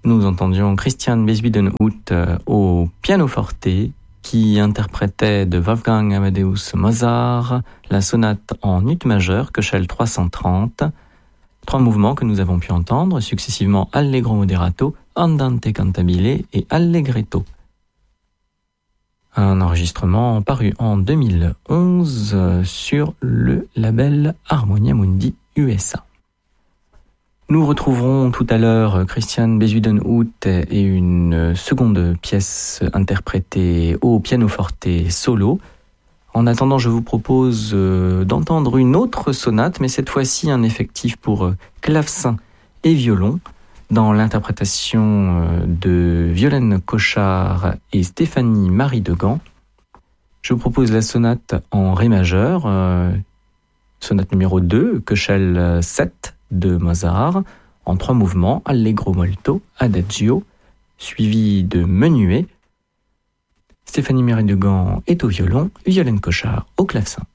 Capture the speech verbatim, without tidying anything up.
Nous entendions Christian Bezuidenhout au pianoforte qui interprétait de Wolfgang Amadeus Mozart la sonate en ut majeur, Köchel trois cent trente, trois mouvements que nous avons pu entendre successivement Allegro moderato, Andante cantabile et Allegretto. Un enregistrement paru en deux mille onze sur le label Harmonia Mundi U S A. Nous retrouverons tout à l'heure Christian Bezuidenhout et une seconde pièce interprétée au pianoforte solo. En attendant, je vous propose d'entendre une autre sonate, mais cette fois-ci un effectif pour clavecin et violon, dans l'interprétation de Violaine Cochard et Stéphanie Marie Degan. Je vous propose la sonate en ré majeur, euh, sonate numéro deux, Köchel sept de Mozart, en trois mouvements, Allegro molto, Adagio, suivi de menuet. Stéphanie Marie Degan est au violon, Violaine Cochard au clavecin.